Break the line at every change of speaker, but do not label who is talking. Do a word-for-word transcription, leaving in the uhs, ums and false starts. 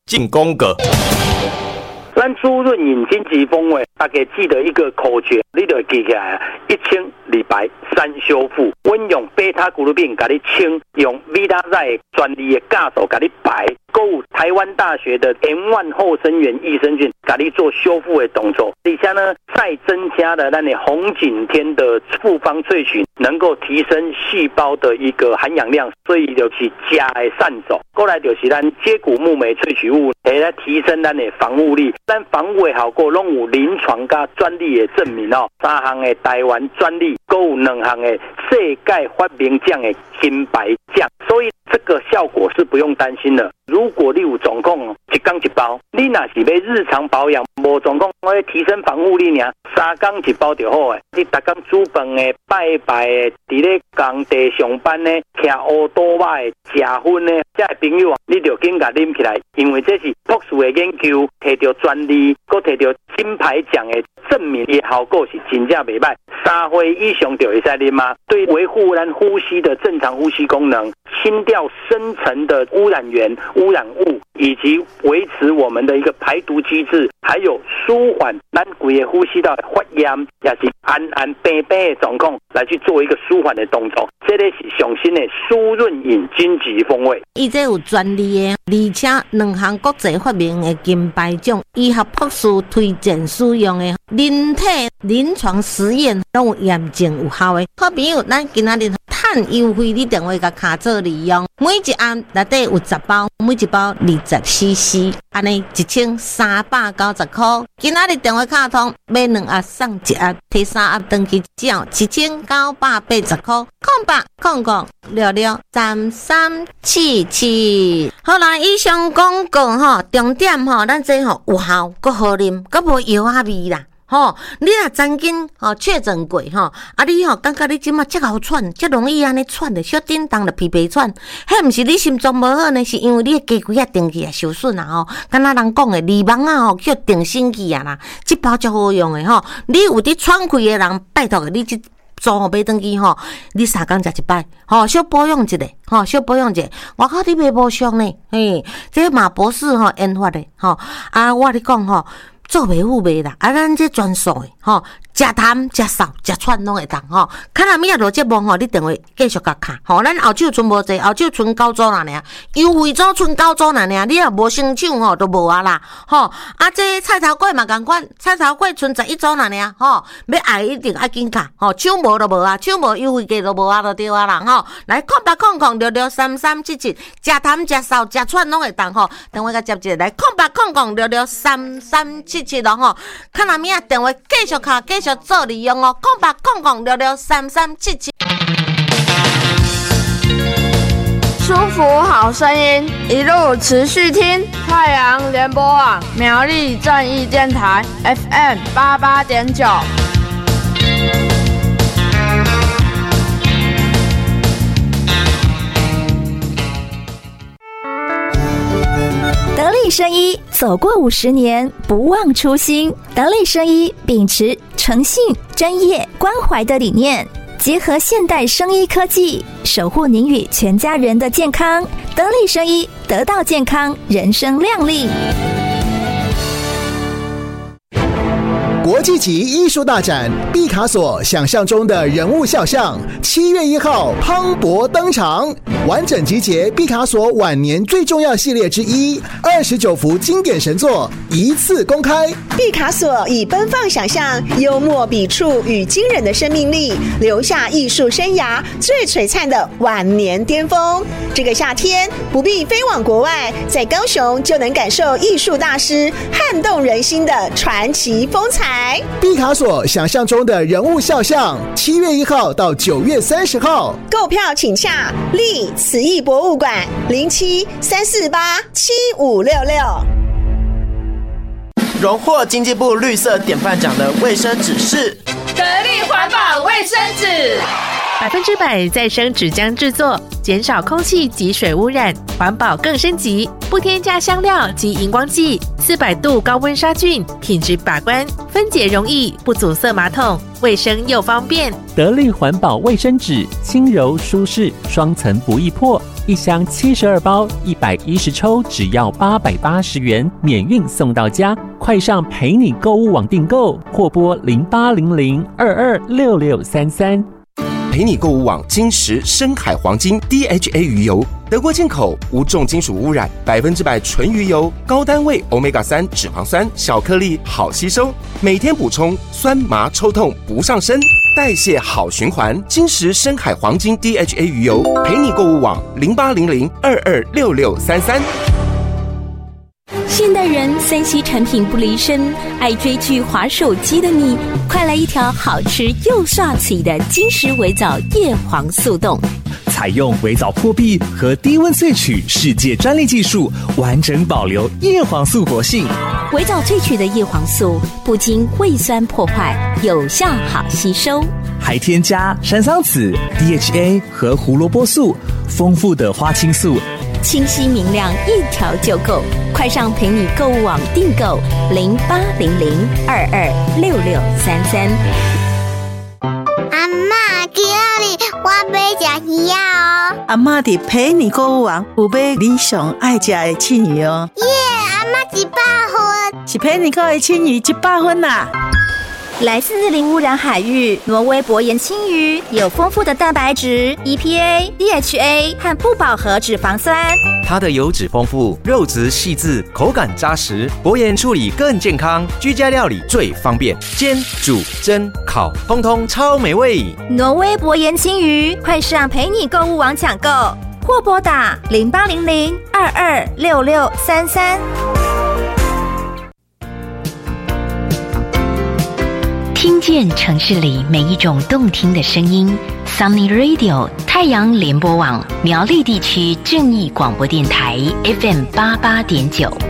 进攻阁。
咱滋润饮金吉风味，大家记得一个口诀，你就记起来：一清理白，三修复。阮用贝塔骨鲁病给你清，用 Vita 在专利的酵素给你白。购有台湾大学的 M 一 后生元益生菌，给你做修复的动作。底下呢，再增加了咱的红景天的复方萃取，能够提升细胞的一个含氧量，所以就是加的善手。过来就是咱接骨木酶萃取物，会来提升咱的防护力。咱防护的效果，拢有临床加专利的证明哦。三项的台湾专利，购有两项的世界发明奖的金牌奖，所以这个效果是不用担心的。如果你有状况，一天一包，你若是要日常保养，无状况，我要提升防护力呢，三天一包就好诶。你逐天煮饭的、拜拜的、伫咧工地上班的、骑乌多巴的、食薰的，这些朋友啊，你就紧甲啉起来，因为这是博士的研究，摕到专利，佮摕到金牌奖的证明，伊效果是真正袂歹。三岁以上就会使啉嘛，对维护咱呼吸的正常呼吸功能、心跳深层的污染源、污染物，以及维持我们的一个排毒机制，还有舒缓咱规个呼吸道的发炎，也是安安病病的状况，来去做一个舒缓的动作。这个是上新的舒润饮金桔风味。
伊这有专利的，而且两项国际发明的金牌奖，医学博士推荐使用的，人体临床实验都有验证有效的。好朋友，咱今仔日碳优惠，你电话甲卡做利用，每一盒内底有十包，每一包二十 C C， 安尼一千三百九十块。今仔日电话卡通买两盒送一盒，摕三盒登记只要一千九百八十块。空白空空六六三三七七。好啦，以上广告吼，重点吼，咱这吼有效，搁好啉，搁无药啊味啦。吼，你若曾经吼确诊过吼，啊你吼感觉你即马遮好喘，遮容易安尼喘的，小叮当就皮皮喘，迄毋是你心脏无好呢，是因为你的脊椎啊、定气啊受损啊吼。敢若人讲的二蚊啊吼，叫定心气啊啦，即包足好用的吼。你有伫喘气的人，拜托你即做好买登记吼，你三工食一摆，吼小保养一下，吼小保养一下。外口你买无俗呢，嘿，这马博士吼研发的吼，啊我咧讲吼。做袂富袂啦，啊，咱这专属的吼，食痰、食扫、食串拢会当吼。看若明仔录节目吼，你电话继续甲卡吼。咱后手剩无济，后手剩九组啦尔，优惠组剩九组啦尔，你若无先抢吼，都无啊啦吼。啊，这菜头粿嘛共款，菜头粿剩十一组啦尔吼，要爱一定爱紧卡吼，抢无就无啊，抢无优惠价就无啊，就对啊啦吼。来，空八空空六六三三七七，食痰、食扫、食串拢会当吼。电话甲接一个来，空八空空六六三三七。七七咯吼，看哪面电话继续卡，继续做利用哦，空八空空六六三三七七。
舒服好声音，一路持续听太阳联播网苗栗正义电台 F M 八八点九。
得力生医走过五十年，不忘初心。得力生医秉持诚信、专业、关怀的理念，结合现代生医科技，守护您与全家人的健康。得力生医，得到健康，人生亮丽。
国际级艺术大展毕卡索想象中的人物肖像，七月一号磅礴登场，完整集结毕卡索晚年最重要系列之一，二十九幅经典神作一次公开。
毕卡索以奔放想象、幽默笔触与惊人的生命力，留下艺术生涯最璀璨的晚年巅峰。这个夏天不必飞往国外，在高雄就能感受艺术大师撼动人心的传奇风采。
毕卡索想象中的人物肖像，七月一号到九月三十号，
购票请洽立慈艺博物馆零七三四八七五六六。
荣获经济部绿色典范奖的卫生纸是
得力环保卫生纸。
百分之百再生纸浆制作，减少空气及水污染，环保更升级，不添加香料及荧光剂，四百度高温杀菌，品质把关，分解容易，不阻塞马桶，卫生又方便。
得力环保卫生纸，轻柔舒适，双层不易破，一箱七十二包，一百一十抽，只要八百八十元，免运送到家。快上陪你购物网订购，或拨零八零零二二六六三三。
陪你购物网金石深海黄金 D H A 鱼油，德国进口，无重金属污染，百分之百纯鱼油，高单位 欧米伽三 脂肪酸，小颗粒，好吸收，每天补充，酸麻抽痛不上身，代谢好循环。金石深海黄金 D H A 鱼油，陪你购物网零八零零二二六六三三。
现代人三 C 产品不离身，爱追剧滑手机的你，快来一条好吃又帅气的金石微藻叶黄素冻。
采用微藻破壁和低温萃取世界专利技术，完整保留叶黄素活性。
微藻萃取的叶黄素不经胃酸破坏，有效好吸收，
还添加山桑子、D H A 和胡萝卜素，丰富的花青素，
清晰明亮，一条就够。快上陪你购物网订购零八零零二二六六三三。
阿嬷，今日我要吃鱼啊！
阿嬷伫陪你购物网有买你上爱吃的青鱼哦。
耶，阿嬷一百分，
是陪你购的青鱼一百分啦。
来自零污染海域，挪威薄盐青鱼有丰富的蛋白质、E P A、D H A 和不饱和脂肪酸。
它的油脂丰富，肉质细致，口感扎实，薄盐处理更健康，居家料理最方便，煎、煮、蒸、烤，通通超美味。
挪威薄盐青鱼，快上陪你购物网抢购，或拨打零八零零二二六六三三。
听见城市里每一种动听的声音 Sunny Radio 太阳联播网苗栗地区正义广播电台 F M 八八点九。